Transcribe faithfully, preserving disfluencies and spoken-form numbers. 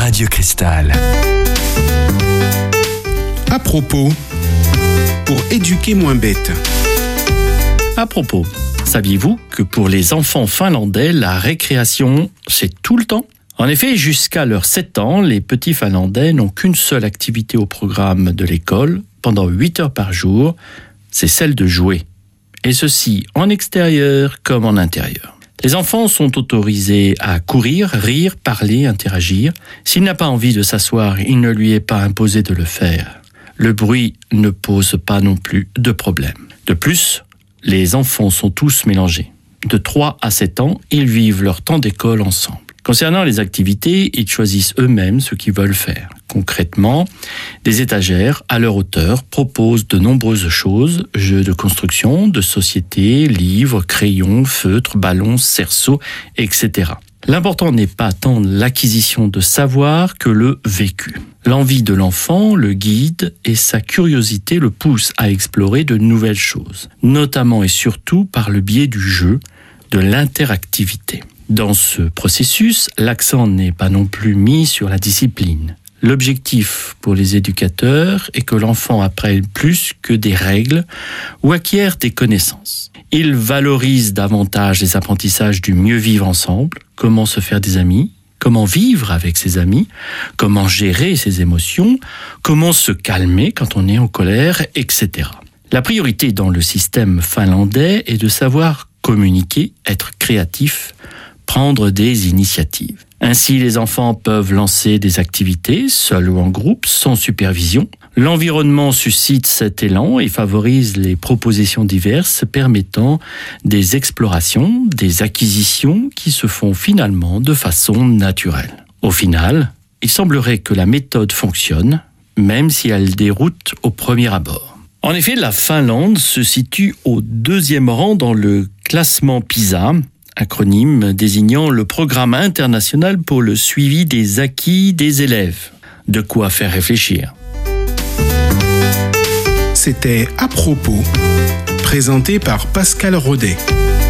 Radio Cristal. À propos, pour éduquer moins bête. À propos, saviez-vous que pour les enfants finlandais, la récréation, c'est tout le temps ? En effet, jusqu'à leurs sept ans, les petits Finlandais n'ont qu'une seule activité au programme de l'école, pendant huit heures par jour, c'est celle de jouer. Et ceci en extérieur comme en intérieur. Les enfants sont autorisés à courir, rire, parler, interagir. S'il n'a pas envie de s'asseoir, il ne lui est pas imposé de le faire. Le bruit ne pose pas non plus de problème. De plus, les enfants sont tous mélangés. De trois à sept ans, ils vivent leur temps d'école ensemble. Concernant les activités, ils choisissent eux-mêmes ce qu'ils veulent faire. Concrètement, des étagères à leur hauteur proposent de nombreuses choses, jeux de construction, de société, livres, crayons, feutres, ballons, cerceaux, et cetera. L'important n'est pas tant l'acquisition de savoir que le vécu. L'envie de l'enfant le guide et sa curiosité le pousse à explorer de nouvelles choses, notamment et surtout par le biais du jeu, de l'interactivité. Dans ce processus, l'accent n'est pas non plus mis sur la discipline. L'objectif pour les éducateurs est que l'enfant apprenne plus que des règles ou acquiert des connaissances. Ils valorisent davantage les apprentissages du mieux vivre ensemble, comment se faire des amis, comment vivre avec ses amis, comment gérer ses émotions, comment se calmer quand on est en colère, et cetera. La priorité dans le système finlandais est de savoir communiquer, être créatif, prendre des initiatives. Ainsi, les enfants peuvent lancer des activités, seuls ou en groupe, sans supervision. L'environnement suscite cet élan et favorise les propositions diverses permettant des explorations, des acquisitions qui se font finalement de façon naturelle. Au final, il semblerait que la méthode fonctionne, même si elle déroute au premier abord. En effet, la Finlande se situe au deuxième rang dans le classement PISA, acronyme désignant le programme international pour le suivi des acquis des élèves. De quoi faire réfléchir. C'était À propos, présenté par Pascal Rodet.